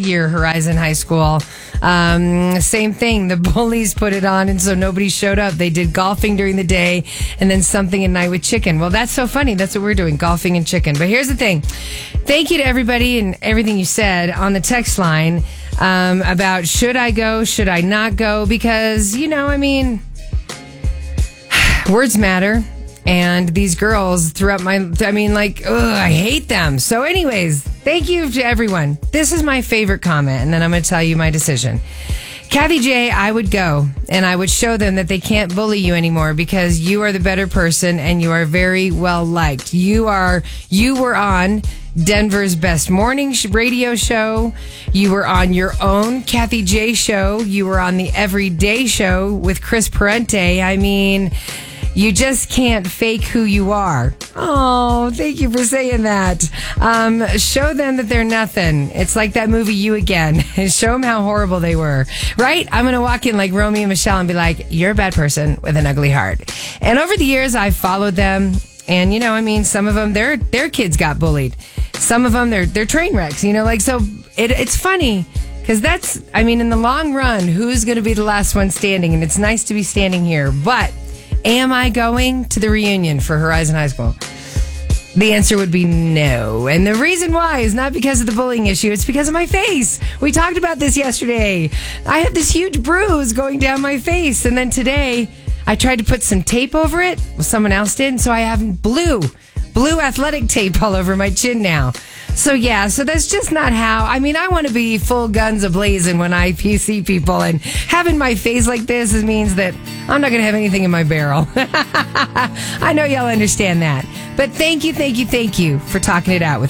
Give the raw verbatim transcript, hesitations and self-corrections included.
year, Horizon High School. Um, same thing. The bullies put it on, and so nobody showed up. They did golfing during the day and then something at night with chicken. Well, that's so funny. That's what we're doing, golfing and chicken. But here's the thing. Thank you to everybody and everything you said on the text line um, about should I go, should I not go? Because, you know, I mean, words matter. And these girls throughout my, I mean, like, ugh, I hate them. So anyways, thank you to everyone. This is my favorite comment, and then I'm going to tell you my decision. Kathy J, I would go, and I would show them that they can't bully you anymore because you are the better person, and you are very well liked. You are, you were on Denver's Best Morning radio show. You were on your own Kathy J show. You were on the Everyday show with Chris Parente. I mean... You just can't fake who you are. Oh, thank you for saying that. Um, show them that they're nothing. It's like that movie, You Again. Show them how horrible they were. Right? I'm going to walk in like Romeo and Michelle and be like, you're a bad person with an ugly heart. And over the years, I've followed them. And, you know, I mean, some of them, their their kids got bullied. Some of them, they're, they're train wrecks. You know, like, so it, it's funny. Because that's, I mean, in the long run, who's going to be the last one standing? And it's nice to be standing here. But... am I going to the reunion for Horizon High School? The answer would be no. And the reason why is not because of the bullying issue. It's because of my face. We talked about this yesterday. I have this huge bruise going down my face. And then today, I tried to put some tape over it. Well, someone else did. And so I have blue, blue athletic tape all over my chin now. So, yeah, so that's just not how. I mean, I want to be full guns a-blazing when I see people. And having my face like this means that I'm not going to have anything in my barrel. I know y'all understand that. But thank you, thank you, thank you for talking it out with